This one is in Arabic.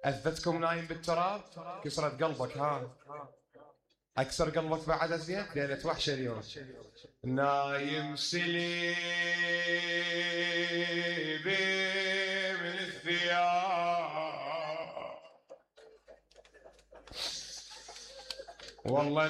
اثبتكم نايم بالتراب، كسرت قلبك ها، اكسر قلبك بعد زين، ليلة وحشة اليوم. نايم سليبي من الثياب والله